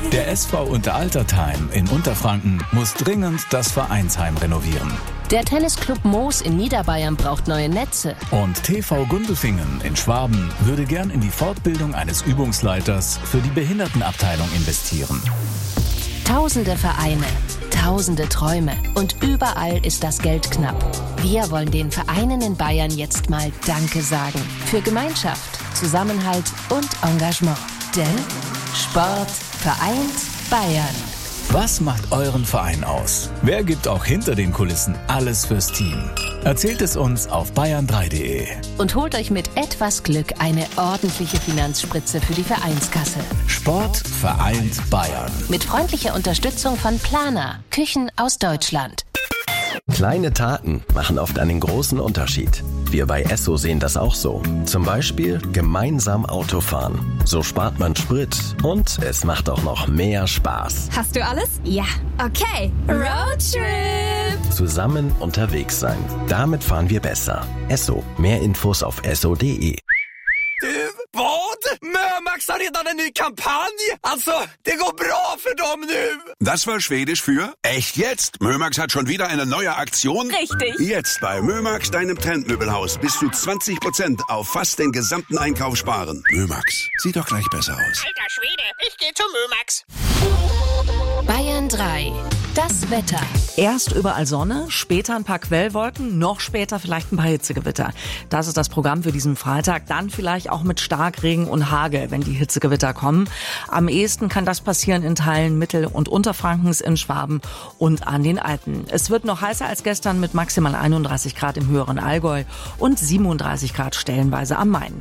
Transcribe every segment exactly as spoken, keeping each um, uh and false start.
Der S V Unteraltertheim in Unterfranken muss dringend das Vereinsheim renovieren. Der Tennisclub Moos in Niederbayern braucht neue Netze. Und T V Gundelfingen in Schwaben würde gern in die Fortbildung eines Übungsleiters für die Behindertenabteilung investieren. Tausende Vereine, tausende Träume und überall ist das Geld knapp. Wir wollen den Vereinen in Bayern jetzt mal Danke sagen. Für Gemeinschaft, Zusammenhalt und Engagement. Denn Sport vereint Bayern. Was macht euren Verein aus? Wer gibt auch hinter den Kulissen alles fürs Team? Erzählt es uns auf bayern drei punkt de. Und holt euch mit etwas Glück eine ordentliche Finanzspritze für die Vereinskasse. Sport vereint Bayern. Mit freundlicher Unterstützung von Plana, Küchen aus Deutschland. Kleine Taten machen oft einen großen Unterschied. Wir bei Esso sehen das auch so. Zum Beispiel gemeinsam Auto fahren. So spart man Sprit und es macht auch noch mehr Spaß. Hast du alles? Ja. Okay. Roadtrip. Zusammen unterwegs sein. Damit fahren wir besser. Esso. Mehr Infos auf esso punkt de. Vad? Mömax har redan en ny kampanj! Alltså, det går bra för dem nu! Das war Schwedisch für echt jetzt. Mömax hat schon wieder eine neue Aktion. Richtig. Jetzt bei Mömax, deinem Trendmöbelhaus, bis zu zwanzig Prozent auf fast den gesamten Einkauf sparen. Mömax, sieht doch gleich besser aus. Alter Schwede, ich geh zu Mömax. Bayern drei. Das Wetter. Erst überall Sonne, später ein paar Quellwolken, noch später vielleicht ein paar Hitzegewitter. Das ist das Programm für diesen Freitag. Dann vielleicht auch mit Starkregen und Hagel, wenn die Hitzegewitter kommen. Am ehesten kann das passieren in Teilen Mittel- und Unterfrankens, in Schwaben und an den Alpen. Es wird noch heißer als gestern mit maximal einunddreißig Grad im höheren Allgäu und siebenunddreißig Grad stellenweise am Main.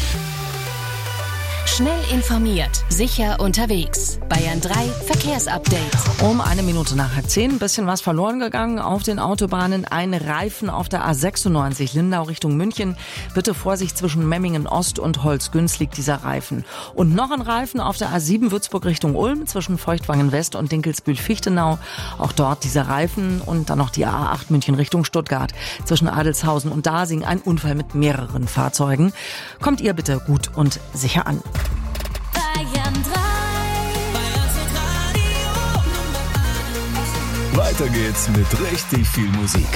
Schnell informiert, sicher unterwegs. Bayern drei Verkehrsupdate. Um eine Minute nach halb zehn, ein bisschen was verloren gegangen auf den Autobahnen. Ein Reifen auf der A sechsundneunzig Lindau Richtung München. Bitte Vorsicht, zwischen Memmingen Ost und Holzgünz liegt dieser Reifen. Und noch ein Reifen auf der A sieben Würzburg Richtung Ulm zwischen Feuchtwangen West und Dinkelsbühl-Fichtenau. Auch dort dieser Reifen. Und dann noch die A acht München Richtung Stuttgart zwischen Adelshausen und Dasing. Ein Unfall mit mehreren Fahrzeugen. Kommt ihr bitte gut und sicher an. Bayern drei. Weiter geht's mit richtig viel Musik.